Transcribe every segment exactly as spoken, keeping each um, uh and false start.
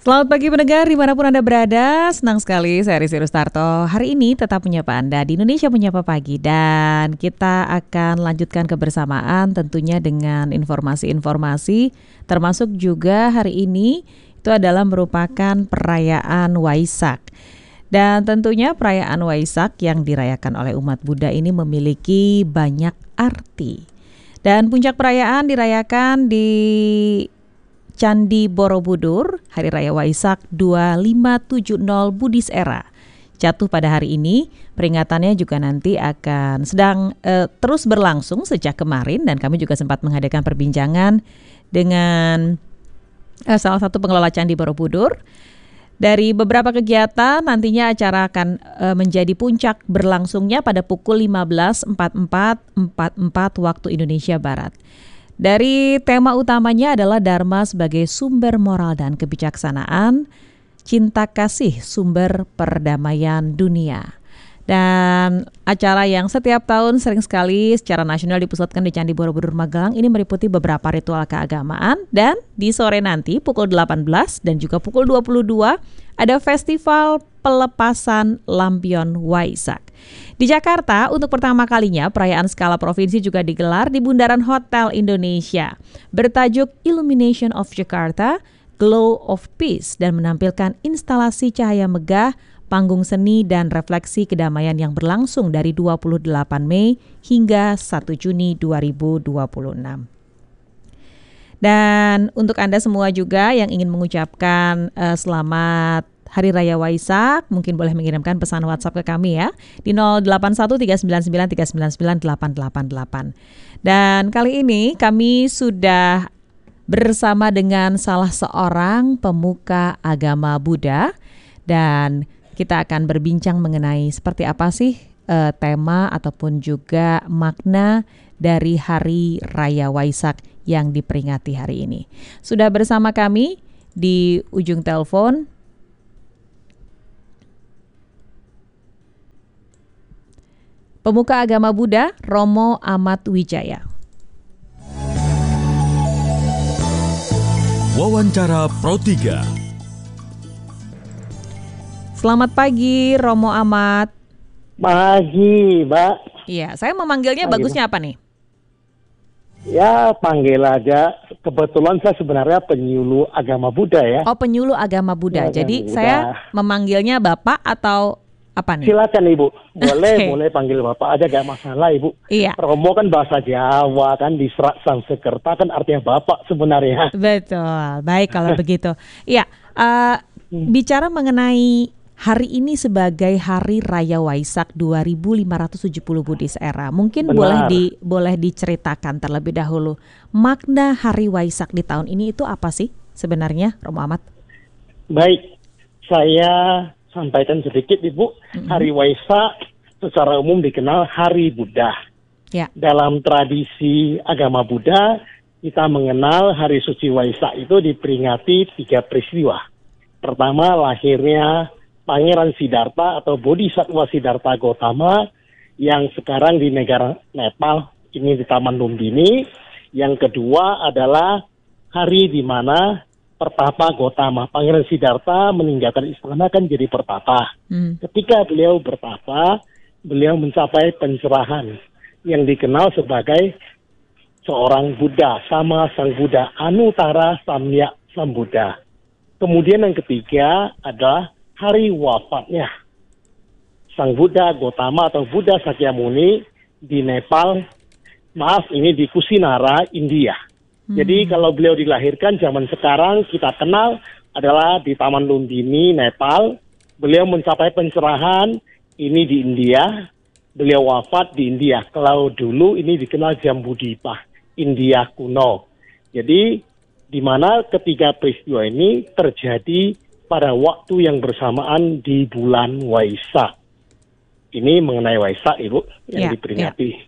Selamat pagi pendengar dimanapun Anda berada, senang sekali saya Rizky Rustarto. Hari ini tetap menyapa Anda di Indonesia Menyapa Pagi dan kita akan lanjutkan kebersamaan tentunya dengan informasi-informasi termasuk juga hari ini itu adalah merupakan perayaan Waisak. Dan tentunya perayaan Waisak yang dirayakan oleh umat Buddha ini memiliki banyak arti. Dan puncak perayaan dirayakan di Candi Borobudur, Hari Raya Waisak dua lima tujuh nol Buddhist Era. Jatuh pada hari ini, peringatannya juga nanti akan sedang eh, terus berlangsung sejak kemarin dan kami juga sempat mengadakan perbincangan dengan eh, salah satu pengelola Candi Borobudur. Dari beberapa kegiatan, nantinya acara akan e, menjadi puncak berlangsungnya pada pukul lima belas empat puluh empat empat puluh empat waktu Indonesia Barat. Dari tema utamanya adalah Dharma sebagai sumber moral dan kebijaksanaan, cinta kasih sumber perdamaian dunia. Dan acara yang setiap tahun sering sekali secara nasional dipusatkan di Candi Borobudur Magelang ini meliputi beberapa ritual keagamaan dan di sore nanti pukul delapan belas dan juga pukul dua puluh dua ada festival pelepasan lampion Waisak. Di Jakarta untuk pertama kalinya perayaan skala provinsi juga digelar di Bundaran Hotel Indonesia bertajuk Illumination of Jakarta, Glow of Peace dan menampilkan instalasi cahaya megah, panggung seni dan refleksi kedamaian yang berlangsung dari dua puluh delapan Mei hingga satu Juni dua ribu dua puluh enam. Dan untuk Anda semua juga yang ingin mengucapkan uh, selamat Hari Raya Waisak, mungkin boleh mengirimkan pesan WhatsApp ke kami ya di nol delapan satu tiga sembilan sembilan tiga sembilan sembilan delapan delapan delapan. Dan kali ini kami sudah bersama dengan salah seorang pemuka agama Buddha dan kita akan berbincang mengenai seperti apa sih uh, tema ataupun juga makna dari Hari Raya Waisak yang diperingati hari ini. Sudah bersama kami di ujung telepon pemuka agama Buddha Romo Ahmad Wijaya. Wawancara Pro tiga. Selamat pagi Romo Ahmad. Pagi, Mbak. Iya, saya memanggilnya pagi, bagusnya apa nih? Ya, panggil aja. Kebetulan saya sebenarnya penyuluh agama Buddha ya. Oh, penyuluh agama Buddha. Ya, Jadi Buddha. saya memanggilnya Bapak atau apa nih? Silakan Ibu. Boleh, Okay. boleh panggil Bapak aja, gak masalah Ibu. Iya. Romo kan bahasa Jawa kan, di Serak Sanskerta kan artinya Bapak sebenarnya. Betul. Baik kalau begitu. Iya, uh, bicara mengenai hari ini sebagai Hari Raya Waisak dua ribu lima ratus tujuh puluh Buddhist Era. Mungkin Benar. boleh di boleh diceritakan terlebih dahulu makna Hari Waisak di tahun ini itu apa sih sebenarnya, Romo Ahmad? Baik, saya sampaikan sedikit Ibu. Mm-hmm. Hari Waisak secara umum dikenal Hari Buddha. Ya. Dalam tradisi agama Buddha, kita mengenal Hari Suci Waisak itu diperingati tiga peristiwa. Pertama, lahirnya Pangeran Siddhartha atau Bodhisattva Siddhartha Gautama yang sekarang di negara Nepal, ini di Taman Lumbini. Yang kedua adalah hari di mana pertapa Gautama. Pangeran Siddhartha meninggalkan istana kan jadi pertapa. Hmm. Ketika beliau bertapa, beliau mencapai pencerahan yang dikenal sebagai seorang Buddha, sama Sang Buddha, Anuttara Samyak Sambuddha. Kemudian yang ketiga adalah hari wafatnya Sang Buddha Gautama atau Buddha Sakyamuni di Nepal, maaf ini di Kusinara, India. Hmm. Jadi kalau beliau dilahirkan zaman sekarang kita kenal adalah di Taman Lumbini, Nepal. Beliau mencapai pencerahan ini di India, beliau wafat di India. Kalau dulu ini dikenal Jambudvipa, India kuno. Jadi di mana ketiga peristiwa ini terjadi pada waktu yang bersamaan di bulan Waisak. Ini mengenai Waisak, Ibu, yang ya, diperingati. Ya.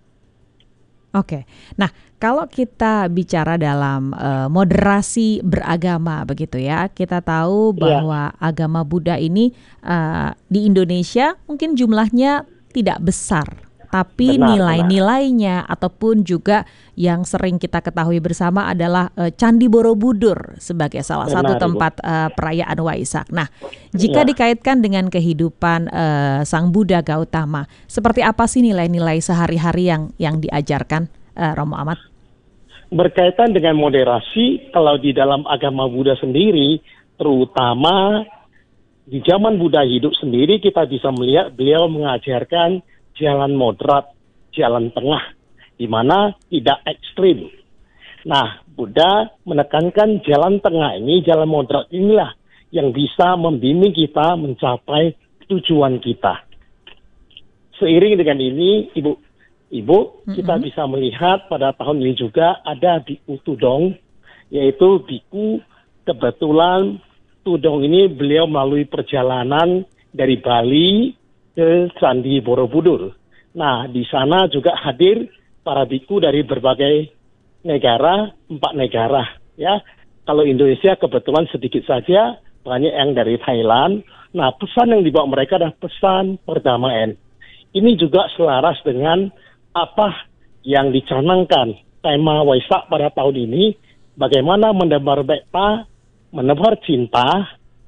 Oke, nah kalau kita bicara dalam uh, moderasi beragama begitu ya, kita tahu bahwa ya. agama Buddha ini uh, di Indonesia mungkin jumlahnya tidak besar, tapi Benar, nilai-nilainya ataupun juga yang sering kita ketahui bersama adalah uh, Candi Borobudur sebagai salah benar, satu Ibu. tempat uh, perayaan Waisak. Nah, jika Ya. dikaitkan dengan kehidupan uh, Sang Buddha Gautama, seperti apa sih nilai-nilai sehari-hari yang yang diajarkan, uh, Romo Ahmad? Berkaitan dengan moderasi, kalau di dalam agama Buddha sendiri, terutama di zaman Buddha hidup sendiri, kita bisa melihat beliau mengajarkan jalan moderat, jalan tengah, di mana tidak ekstrim. Nah, Buddha menekankan jalan tengah ini, jalan moderat inilah yang bisa membimbing kita mencapai tujuan kita. Seiring dengan ini, Ibu, Ibu, mm-hmm. kita bisa melihat pada tahun ini juga ada Biku Tudong, yaitu biku kebetulan Tudong ini beliau melalui perjalanan dari Bali ke Candi Borobudur. Nah, di sana juga hadir para biku dari berbagai negara, empat negara. Ya, kalau Indonesia kebetulan sedikit saja, banyak yang dari Thailand. Nah, pesan yang dibawa mereka adalah pesan perdamaian. Ini juga selaras dengan apa yang dicanangkan tema Waisak pada tahun ini, bagaimana menebar bekta, menebar cinta,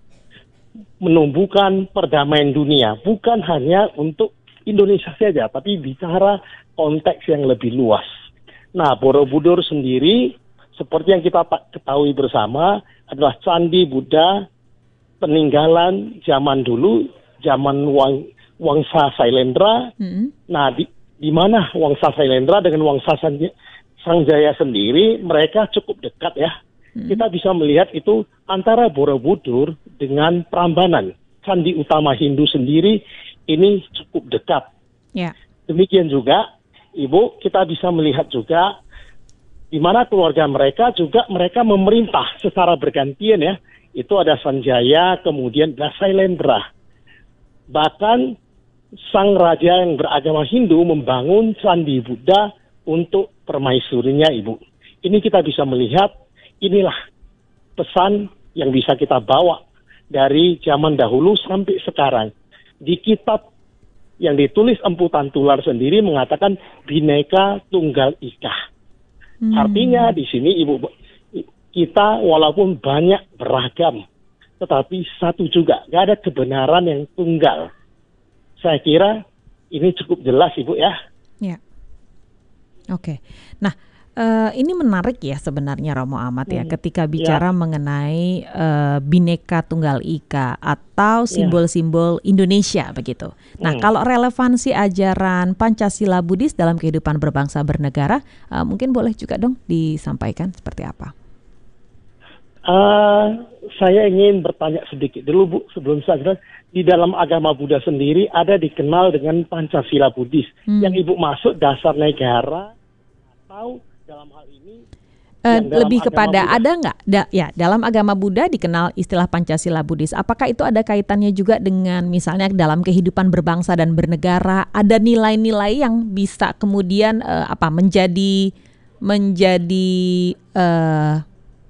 menumbuhkan perdamaian dunia, bukan hanya untuk Indonesia saja, tapi bicara konteks yang lebih luas. Nah, Borobudur sendiri, seperti yang kita ketahui bersama, adalah candi Buddha peninggalan zaman dulu, zaman Wang, Wangsa Sailendra. Mm-hmm. Nah, di, di mana Wangsa Sailendra dengan Wangsa Sanjaya sendiri, mereka cukup dekat ya. Mm-hmm. Kita bisa melihat itu antara Borobudur dengan Prambanan, candi utama Hindu sendiri, ini cukup dekat. Yeah. Demikian juga, Ibu, kita bisa melihat juga di mana keluarga mereka juga mereka memerintah secara bergantian ya. Itu ada Sanjaya, kemudian ada Sailendra. Bahkan sang raja yang beragama Hindu membangun candi Buddha untuk permaisurinya, Ibu. Ini kita bisa melihat, inilah pesan yang bisa kita bawa dari zaman dahulu sampai sekarang. Di kitab yang ditulis Empu Tantular sendiri mengatakan Bhinneka Tunggal Ika. Hmm. Artinya di sini Ibu, kita walaupun banyak beragam, tetapi satu juga, gak ada kebenaran yang tunggal. Saya kira ini cukup jelas, Ibu ya. Ya. Oke. Nah, Uh, ini menarik ya sebenarnya Romo Ahmad ya, hmm. ketika bicara ya. mengenai uh, Bhinneka Tunggal Ika atau simbol-simbol Indonesia begitu. Nah, hmm. kalau relevansi ajaran Pancasila Buddhis dalam kehidupan berbangsa bernegara, uh, mungkin boleh juga dong disampaikan seperti apa? Uh, saya ingin bertanya sedikit dulu Bu, sebelum saya di dalam agama Buddha sendiri ada dikenal dengan Pancasila Buddhis. Hmm. Yang Ibu maksud dasar negara atau dalam hal ini uh, lebih kepada Buddha. Ada nggak da, ya dalam agama Buddha dikenal istilah Pancasila Buddhis, apakah itu ada kaitannya juga dengan misalnya dalam kehidupan berbangsa dan bernegara, ada nilai-nilai yang bisa kemudian uh, apa menjadi menjadi uh,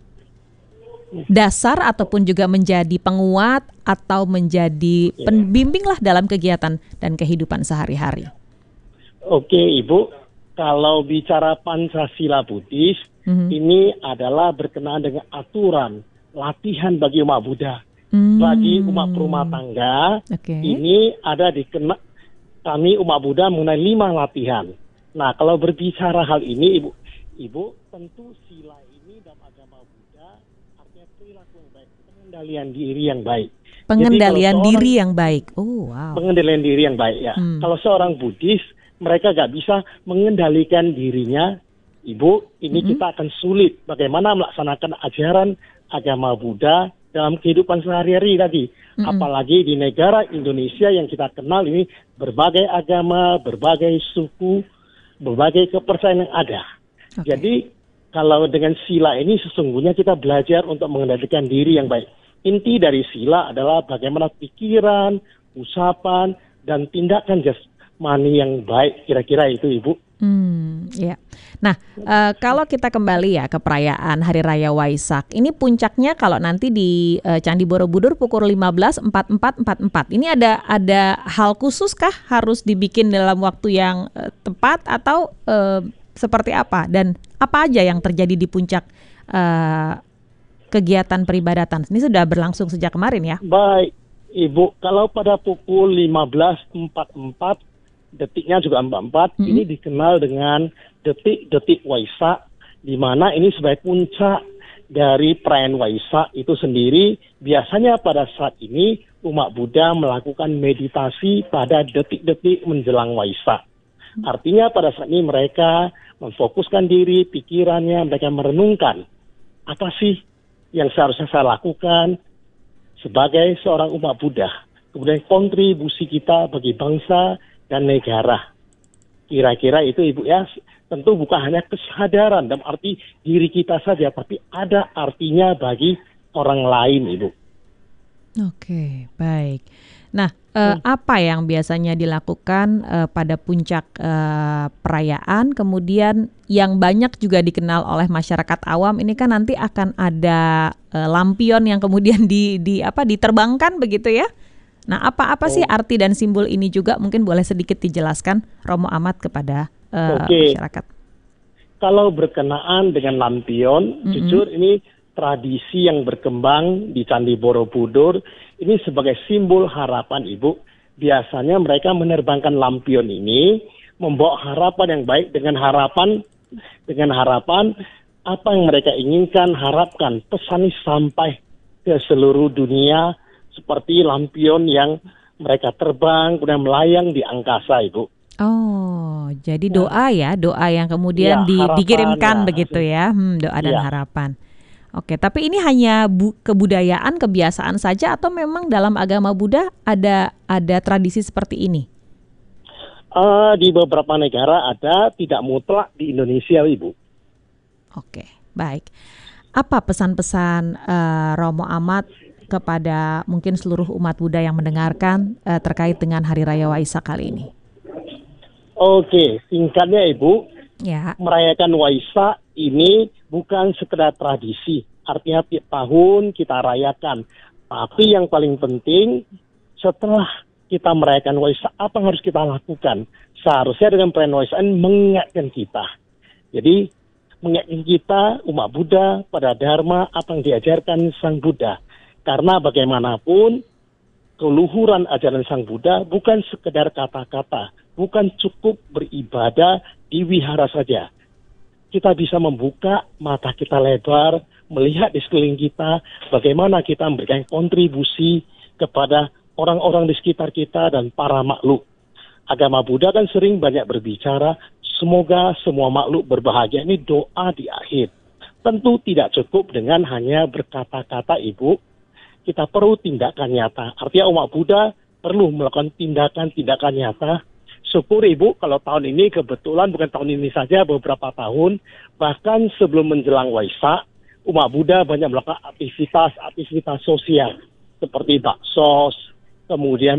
dasar ataupun juga menjadi penguat atau menjadi pembimbing lah dalam kegiatan dan kehidupan sehari-hari. Oke, Ibu. Kalau bicara Pancasila Buddhis, mm-hmm. ini adalah berkenaan dengan aturan, latihan bagi umat Buddha. Mm. Bagi umat rumah tangga, okay. ini ada dikena, kami umat Buddha mengenai lima latihan. Nah, kalau berbicara hal ini, Ibu, Ibu tentu sila ini dalam agama Buddha artinya perilaku yang baik, pengendalian diri yang baik. Pengendalian Jadi, diri yang baik. Oh, wow. Pengendalian diri yang baik ya. Hmm. Kalau seorang Buddhis, mereka gak bisa mengendalikan dirinya, Ibu, ini mm-hmm. kita akan sulit bagaimana melaksanakan ajaran agama Buddha dalam kehidupan sehari-hari tadi. Mm-hmm. Apalagi di negara Indonesia yang kita kenal ini berbagai agama, berbagai suku, berbagai kepercayaan yang ada. Okay. Jadi kalau dengan sila ini sesungguhnya kita belajar untuk mengendalikan diri yang baik. Inti dari sila adalah bagaimana pikiran, ucapan, dan tindakan jasmani yang baik, kira-kira itu Ibu. Hmm, ya. Nah, uh, kalau kita kembali ya ke perayaan Hari Raya Waisak, ini puncaknya kalau nanti di uh, Candi Borobudur pukul lima belas empat puluh empat empat puluh empat. Ini ada ada hal khusus kah harus dibikin dalam waktu yang uh, tepat atau uh, seperti apa? Dan apa aja yang terjadi di puncak uh, kegiatan peribadatan? Ini sudah berlangsung sejak kemarin ya? Baik, Ibu. Kalau pada pukul lima belas empat puluh empat detiknya juga empat puluh empat, mm-hmm. ini dikenal dengan detik-detik Waisak, di mana ini sebagai puncak dari perayaan Waisak itu sendiri. Biasanya pada saat ini umat Buddha melakukan meditasi pada detik-detik menjelang Waisak. Artinya pada saat ini mereka memfokuskan diri, pikirannya, mereka merenungkan apa sih yang seharusnya saya lakukan sebagai seorang umat Buddha. Kemudian kontribusi kita bagi bangsa dan negara. Kira-kira itu Ibu ya, tentu bukan hanya kesadaran dalam arti diri kita saja, tapi ada artinya bagi orang lain, Ibu. Oke, baik. Nah, eh, hmm. apa yang biasanya dilakukan eh, pada puncak eh, perayaan, kemudian yang banyak juga dikenal oleh masyarakat awam, ini kan nanti akan ada eh, lampion yang kemudian di, di apa diterbangkan begitu ya? Nah, apa-apa oh. sih arti dan simbol ini juga mungkin boleh sedikit dijelaskan Romo Ahmad kepada uh, okay. masyarakat. Kalau berkenaan dengan lampion, mm-hmm. jujur ini tradisi yang berkembang di Candi Borobudur, ini sebagai simbol harapan Ibu. Biasanya mereka menerbangkan lampion ini, membawa harapan yang baik dengan harapan, dengan harapan apa yang mereka inginkan, harapkan pesan ini sampai ke seluruh dunia, seperti lampion yang mereka terbang, kemudian melayang di angkasa, Ibu. Oh, jadi doa ya, doa yang kemudian ya, di, harapan, dikirimkan ya, begitu ya, hmm, doa dan ya. harapan. Oke, tapi ini hanya bu, kebudayaan, kebiasaan saja atau memang dalam agama Buddha ada ada tradisi seperti ini? Uh, di beberapa negara ada, tidak mutlak di Indonesia, Ibu. Oke, baik. Apa pesan-pesan uh, Romo Ahmad kepada mungkin seluruh umat Buddha yang mendengarkan uh, terkait dengan Hari Raya Waisak kali ini? Oke, singkatnya Ibu, ya. merayakan Waisak ini bukan sekedar tradisi, artinya tiap tahun kita rayakan. Tapi yang paling penting, setelah kita merayakan Waisak, apa yang harus kita lakukan? Seharusnya dengan perayaan Waisak ini mengingatkan kita. Jadi, mengingatkan kita, umat Buddha, pada Dharma, apa yang diajarkan Sang Buddha. Karena bagaimanapun keluhuran ajaran Sang Buddha bukan sekedar kata-kata, bukan cukup beribadah di wihara saja. Kita bisa membuka mata kita lebar, melihat di sekeliling kita, bagaimana kita memberikan kontribusi kepada orang-orang di sekitar kita dan para makhluk. Agama Buddha kan sering banyak berbicara, semoga semua makhluk berbahagia. Ini doa di akhir. Tentu tidak cukup dengan hanya berkata-kata, Ibu. Kita perlu tindakan nyata. Artinya umat Buddha perlu melakukan tindakan-tindakan nyata. Syukur Ibu, kalau tahun ini kebetulan bukan tahun ini saja, beberapa tahun, bahkan sebelum menjelang Waisak, umat Buddha banyak melakukan aktivitas-aktivitas sosial, seperti baksos, kemudian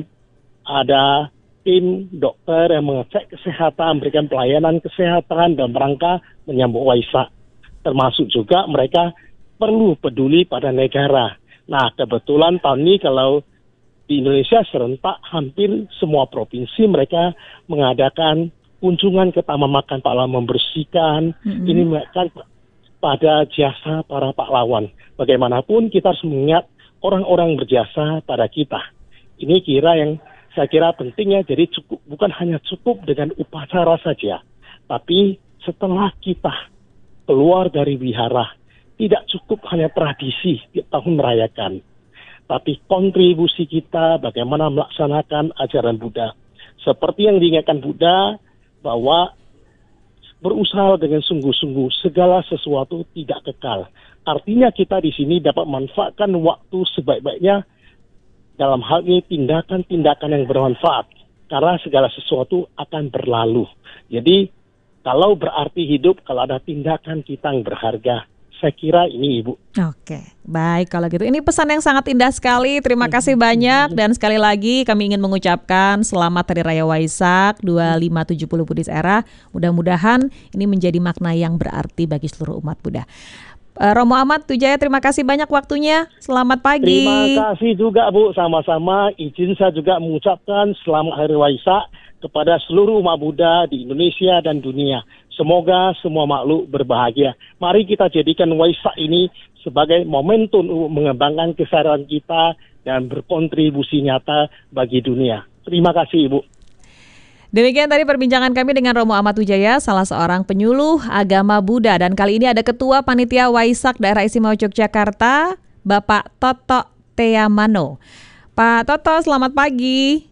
ada tim dokter yang mengecek kesehatan, memberikan pelayanan kesehatan dalam rangka menyambut Waisak. Termasuk juga mereka perlu peduli pada negara. Nah, kebetulan tahun ini kalau di Indonesia serentak hampir semua provinsi mereka mengadakan kunjungan ke Taman Makam Pahlawan, membersihkan, mm-hmm. ini mereka pada jasa para pahlawan. Bagaimanapun kita harus mengingat orang-orang berjasa pada kita. Ini kira yang saya kira pentingnya, jadi cukup bukan hanya cukup dengan upacara saja, tapi setelah kita keluar dari wihara, tidak cukup hanya tradisi tiap tahun merayakan, tapi kontribusi kita bagaimana melaksanakan ajaran Buddha. Seperti yang diingatkan Buddha, bahwa berusaha dengan sungguh-sungguh, segala sesuatu tidak kekal. Artinya kita di sini dapat manfaatkan waktu sebaik-baiknya, dalam hal ini tindakan-tindakan yang bermanfaat. Karena segala sesuatu akan berlalu. Jadi, kalau berarti hidup, kalau ada tindakan kita yang berharga, Saya kira ini Ibu. Oke, baik kalau gitu. Ini pesan yang sangat indah sekali. Terima kasih banyak dan sekali lagi kami ingin mengucapkan selamat Hari Raya Waisak dua lima tujuh nol Buddhist Era. Mudah-mudahan ini menjadi makna yang berarti bagi seluruh umat Buddha. Uh, Romo Ahmad Tujaya, terima kasih banyak waktunya. Selamat pagi. Terima kasih juga Bu, sama-sama. Izin saya juga mengucapkan selamat Hari Waisak kepada seluruh umat Buddha di Indonesia dan dunia. Semoga semua makhluk berbahagia. Mari kita jadikan Waisak ini sebagai momentum untuk mengembangkan kesadaran kita dan berkontribusi nyata bagi dunia. Terima kasih Ibu. Demikian tadi perbincangan kami dengan Romo Ahmad Tujaya, salah seorang penyuluh agama Buddha. Dan kali ini ada Ketua Panitia Waisak Daerah Istimewa Yogyakarta, Bapak Toto Teamano. Pak Toto, selamat pagi.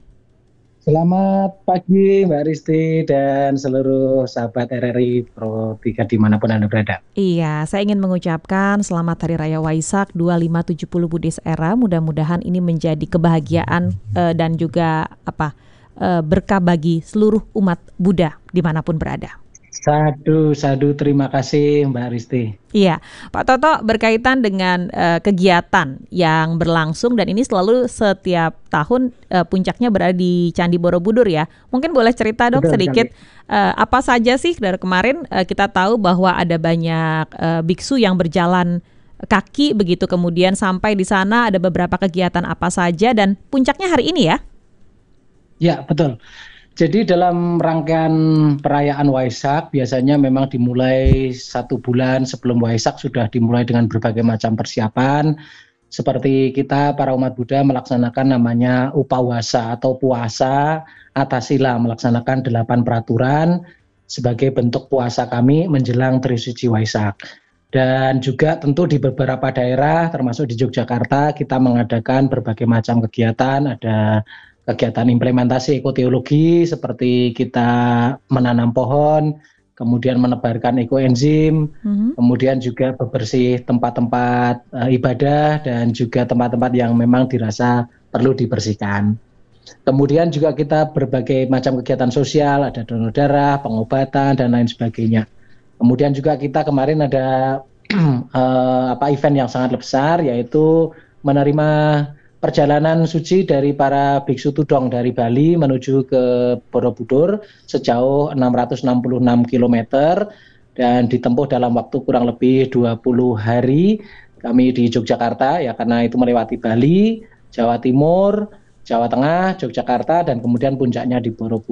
Selamat pagi Mbak Risti dan seluruh sahabat R R I Pro tiga dimanapun Anda berada. Iya, saya ingin mengucapkan selamat Hari Raya Waisak dua lima tujuh nol Buddhist Era. Mudah-mudahan ini menjadi kebahagiaan uh, dan juga apa uh, berkah bagi seluruh umat Buddha dimanapun berada. Sadu, sadu, terima kasih Mbak Risti. Iya, Pak Toto, berkaitan dengan uh, kegiatan yang berlangsung dan ini selalu setiap tahun uh, puncaknya berada di Candi Borobudur ya. Mungkin boleh cerita dong Betul, sedikit uh, apa saja sih dari kemarin uh, kita tahu bahwa ada banyak uh, biksu yang berjalan kaki begitu, kemudian sampai di sana ada beberapa kegiatan apa saja dan puncaknya hari ini ya? Ya, betul. Jadi dalam rangkaian perayaan Waisak biasanya memang dimulai satu bulan sebelum Waisak sudah dimulai dengan berbagai macam persiapan. Seperti kita para umat Buddha melaksanakan namanya upawasa atau puasa atas sila, melaksanakan delapan peraturan sebagai bentuk puasa kami menjelang Trisuci Waisak. Dan juga tentu di beberapa daerah termasuk di Yogyakarta kita mengadakan berbagai macam kegiatan, ada kegiatan implementasi ekoteologi seperti kita menanam pohon, kemudian menebarkan ekoenzim, mm-hmm. kemudian juga bebersih tempat-tempat uh, ibadah dan juga tempat-tempat yang memang dirasa perlu dibersihkan. Kemudian juga kita berbagai macam kegiatan sosial, ada donor darah, pengobatan dan lain sebagainya. Kemudian juga kita kemarin ada uh, apa event yang sangat besar yaitu menerima perjalanan suci dari para biksu tudong dari Bali menuju ke Borobudur sejauh enam ratus enam puluh enam kilometer dan ditempuh dalam waktu kurang lebih dua puluh hari. Kami di Yogyakarta ya karena itu melewati Bali, Jawa Timur, Jawa Tengah, Yogyakarta dan kemudian puncaknya di Borobudur.